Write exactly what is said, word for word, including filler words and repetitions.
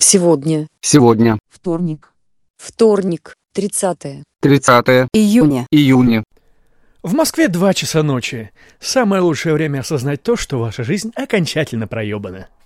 Сегодня. Сегодня. Вторник. Вторник. Тридцатое. Тридцатое. Июня. Июня. В Москве два часа ночи. Самое лучшее время осознать то, что ваша жизнь окончательно проебана.